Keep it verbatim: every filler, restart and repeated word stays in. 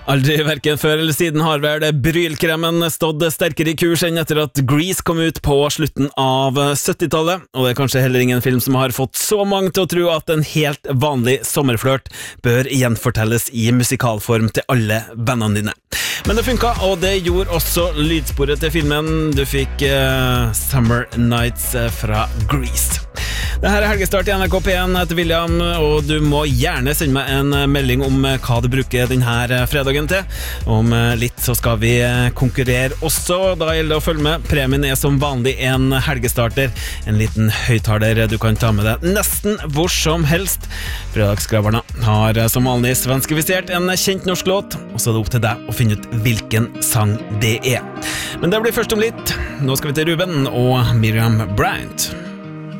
Aldri hverken før eller siden har vel brylkremen stått sterkere i kurs enn etter at Grease kom ut på slutten av syttitallet, og det er kanskje heller ingen film som har fått så mange til å tro at en helt vanlig sommerflørt bør gjenfortelles i musikalform til alle vennene dine. Men det funka, og det gjorde også lydsporet til filmen. Du fikk uh, Summer Nights fra Grease. Det her er Helgestart i N R K P en, jeg heter William, og du må gjerne sende meg en melding om hva du bruker denne fredagen til. Om litt så skal vi konkurrere også, da gjelder det å følge med. Premien er som vanlig en helgestarter, en liten høyttaler du kan ta med deg nesten hvor som helst. Fredagsskraverne har som vanlig svenskifisert en kjent norsk låt, og så er det opp til deg å finne ut hvilken sang det er. Men det blir først om litt. Nå skal vi til Ruben og Miriam Bryant.